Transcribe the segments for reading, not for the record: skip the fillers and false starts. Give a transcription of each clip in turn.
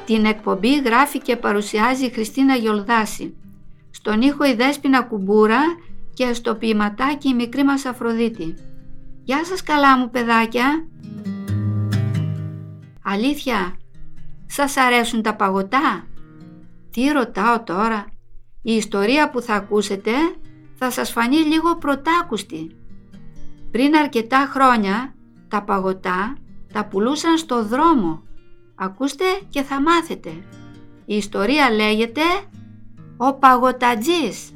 Την εκπομπή γράφει και παρουσιάζει η Χριστίνα Γιολδάση. Στον ήχο η Δέσποινα Κουμπούρα και στο ποιηματάκι η μικρή μας Αφροδίτη. Γεια σας καλά μου παιδάκια. Αλήθεια, σας αρέσουν τα παγωτά? Τι ρωτάω τώρα? Η ιστορία που θα ακούσετε θα σας φανεί λίγο πρωτάκουστη. Πριν αρκετά χρόνια τα παγωτά τα πουλούσαν στο δρόμο. Ακούστε και θα μάθετε. Η ιστορία λέγεται «Ο Παγωτατζής».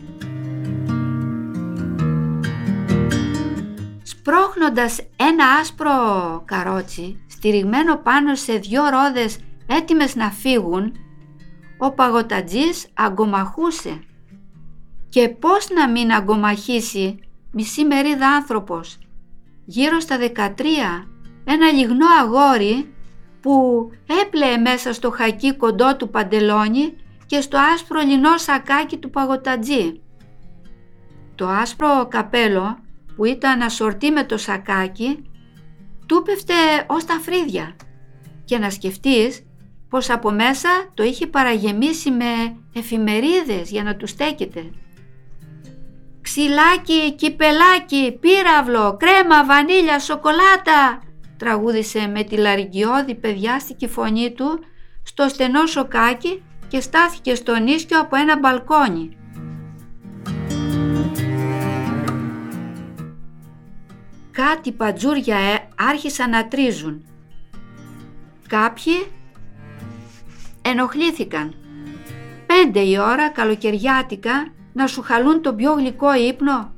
Σπρώχνοντας ένα άσπρο καρότσι στηριγμένο πάνω σε 2 ρόδες έτοιμες να φύγουν, ο Παγωτατζής αγκομαχούσε. Και πώς να μην αγκομαχήσει μισή μερίδα άνθρωπος? Γύρω στα 13, ένα λιγνό αγόρι που έπλεε μέσα στο χακί κοντό του παντελόνι και στο άσπρο λινό σακάκι του Παγωτατζή. Το άσπρο καπέλο που ήταν ασορτί με το σακάκι του πέφτε ως τα φρύδια, και να σκεφτείς πως από μέσα το είχε παραγεμίσει με εφημερίδες για να του στέκεται. «Ξυλάκι, κυπελάκι, πύραυλο, κρέμα, βανίλια, σοκολάτα», τραγούδισε με τη λαρυγγιώδη παιδιάστικη φωνή του στο στενό σοκάκι και στάθηκε στον ίσκιο από ένα μπαλκόνι. Κάτι πατζούρια άρχισαν να τρίζουν. Κάποιοι ενοχλήθηκαν. 5 η ώρα καλοκαιριάτικα να σου χαλούν τον πιο γλυκό ύπνο.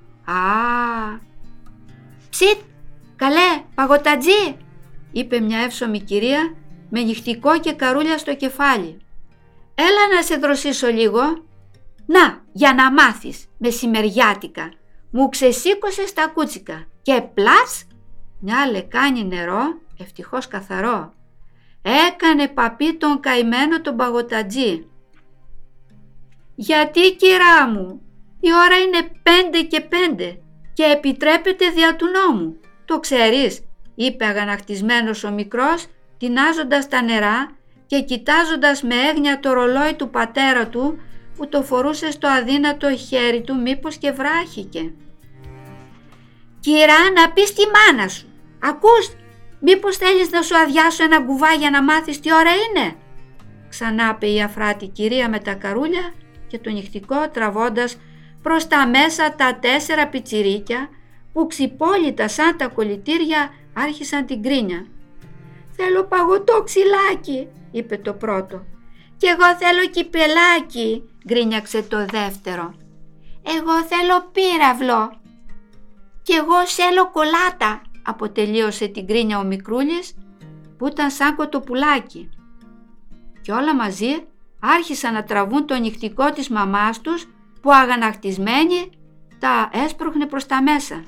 «Ψιτ, καλέ, Παγωτατζή», είπε μια εύσωμη κυρία με νυχτικό και καρούλια στο κεφάλι. «Έλα να σε δροσίσω λίγο». «Να, για να μάθεις, μεσημεριάτικα, μου ξεσήκωσες τα κούτσικα και πλάς μια λεκάνη νερό, ευτυχώς καθαρό. Έκανε παπί τον καημένο τον Παγωτατζή». «Γιατί, κυρά μου, η ώρα είναι 5 και 5 και επιτρέπεται δια του νόμου, το ξέρεις», είπε αγανακτισμένος ο μικρός, τεινάζοντας τα νερά και κοιτάζοντας με έγνοια το ρολόι του πατέρα του που το φορούσε στο αδύνατο χέρι του, μήπως και βράχηκε. «Κυρά, να πεις τη μάνα σου. Ακούς, μήπως θέλεις να σου αδειάσω ένα κουβά για να μάθεις τι ώρα είναι?» Ξανά είπε η αφράτη κυρία με τα καρούλια και το νυχτικό, τραβώντας προς τα μέσα τα 4 πιτσιρίκια που ξυπόλυτα σαν τα κολλητήρια άρχισαν την κρίνια. «Θέλω παγωτό, ξυλάκι», είπε το πρώτο. «Κι εγώ θέλω κυπελάκι», γκρίνιαξε το δεύτερο. «Εγώ θέλω πύραυλο». «Κι εγώ θέλω κολάτα», αποτελείωσε την γκρίνια ο μικρούλης που ήταν σαν κοτοπουλάκι. Και όλα μαζί άρχισαν να τραβούν το νυχτικό της μαμάς τους που αγανακτισμένη τα έσπρωχνε προς τα μέσα.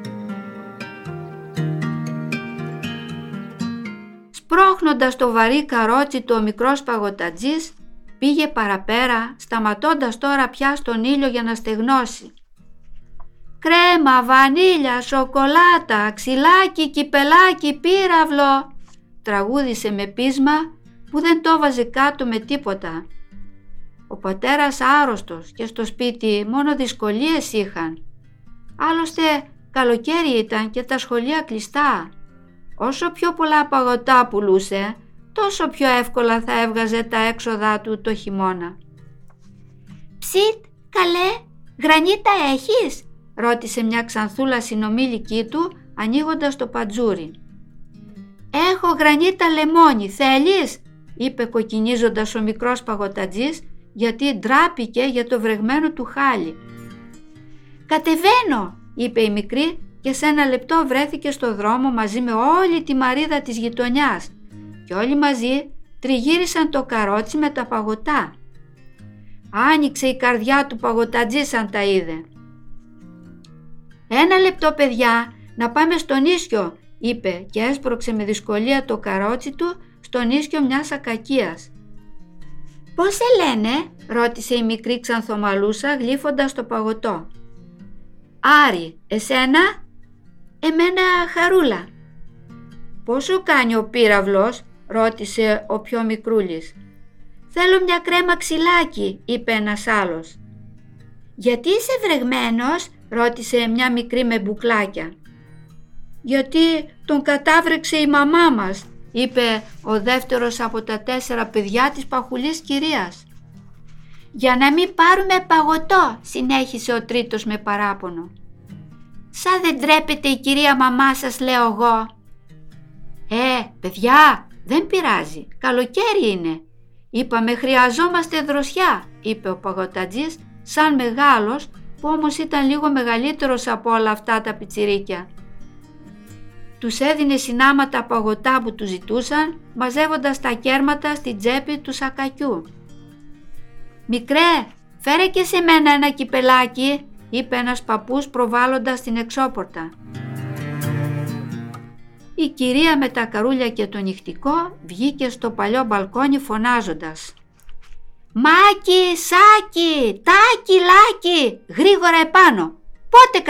Σπρώχνοντας το βαρύ καρότσι του ο μικρός Παγωτατζής πήγε παραπέρα, σταματώντας τώρα πια στον ήλιο για να στεγνώσει. «Κρέμα, βανίλια, σοκολάτα, ξυλάκι, κυπελάκι, πύραυλο», τραγούδισε με πείσμα που δεν το βάζε κάτω με τίποτα. Ο πατέρας άρρωστος και στο σπίτι μόνο δυσκολίες είχαν. Άλλωστε καλοκαίρι ήταν και τα σχολεία κλειστά. Όσο πιο πολλά παγωτά πουλούσε, τόσο πιο εύκολα θα έβγαζε τα έξοδα του το χειμώνα. «Ψιτ, καλέ, γρανίτα έχεις?» ρώτησε μια ξανθούλα συνομήλικη του ανοίγοντας το πατζούρι. «Έχω γρανίτα λεμόνι, θέλεις?» είπε κοκκινίζοντας ο μικρός Παγωτατζής, γιατί ντράπηκε για το βρεγμένο του χάλι. «Κατεβαίνω», είπε η μικρή και σε ένα λεπτό βρέθηκε στο δρόμο μαζί με όλη τη μαρίδα της γειτονιάς και όλοι μαζί τριγύρισαν το καρότσι με τα παγωτά. Άνοιξε η καρδιά του Παγωτατζή σαν τα είδε. «Ένα λεπτό, παιδιά, να πάμε στον ίσκιο», είπε και έσπρωξε με δυσκολία το καρότσι του στον ίσκιο μιας ακακίας. «Πώς σε λένε?» ρώτησε η μικρή ξανθομαλούσα γλύφοντας το παγωτό. «Άρη, εσένα?» «Εμένα Χαρούλα». «Πόσο κάνει ο πύραυλος?» ρώτησε ο πιο μικρούλης. «Θέλω μια κρέμα ξυλάκι», είπε ένας άλλος. «Γιατί είσαι βρεγμένος?» ρώτησε μια μικρή με μπουκλάκια. «Γιατί τον κατάβρεξε η μαμά μας», είπε ο δεύτερος από τα 4 παιδιά της παχουλής κυρίας. «Για να μην πάρουμε παγωτό», συνέχισε ο τρίτος με παράπονο. «Σαν δεν τρέπεται η κυρία μαμά σας, λέω εγώ». Παιδιά, δεν πειράζει, καλοκαίρι είναι. «Είπαμε χρειαζόμαστε δροσιά», είπε ο παγωτατζής σαν μεγάλος, που όμως ήταν λίγο μεγαλύτερος από όλα αυτά τα πιτσιρίκια. Τους έδινε συνάματα παγωτά που του ζητούσαν, μαζεύοντας τα κέρματα στην τσέπη του σακακιού. «Μικρέ, φέρε και σε μένα ένα κυπελάκι», είπε ένας παππούς προβάλλοντας την εξώπορτα. Η κυρία με τα καρούλια και το νυχτικό βγήκε στο παλιό μπαλκόνι φωνάζοντας: «Μάκι, σάκι, τάκι, λάκι, γρήγορα επάνω, πότε